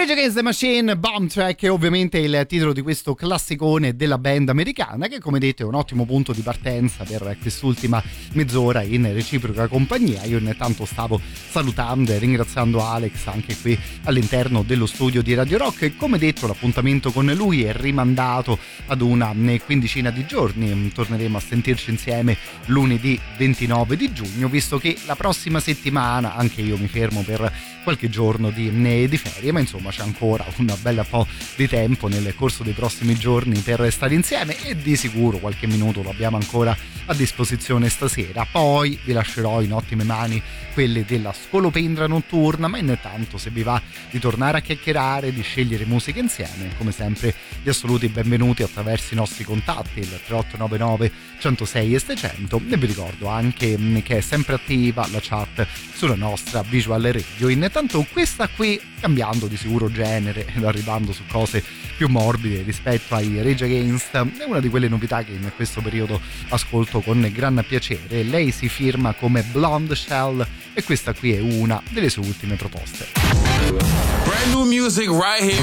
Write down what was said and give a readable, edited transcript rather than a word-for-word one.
Rage Against the Machine, Bomb Track è ovviamente il titolo di questo classicone della band americana che, come detto, è un ottimo punto di partenza per quest'ultima mezz'ora in reciproca compagnia. Io intanto stavo salutando e ringraziando Alex anche qui all'interno dello studio di Radio Rock e, come detto, l'appuntamento con lui è rimandato ad una quindicina di giorni. Torneremo a sentirci insieme lunedì 29 di giugno, visto che la prossima settimana anche io mi fermo per qualche giorno di ferie, ma insomma c'è ancora un bel po' di tempo nel corso dei prossimi giorni per stare insieme e di sicuro qualche minuto lo abbiamo ancora a disposizione stasera. Poi vi lascerò in ottime mani quelle della scolopendra notturna, ma intanto, se vi va di tornare a chiacchierare, di scegliere musica insieme, come sempre gli assoluti benvenuti attraverso i nostri contatti, il 3899 106 e 600, e vi ricordo anche che è sempre attiva la chat sulla nostra Visual Radio. Intanto questa qui, cambiando di sicuro genere ed arrivando su cose più morbide rispetto ai Rage Against, è una di quelle novità che in questo periodo ascolto con gran piacere. Lei si firma come Blonde Shell e questa qui è una delle sue ultime proposte. Brand new music right here,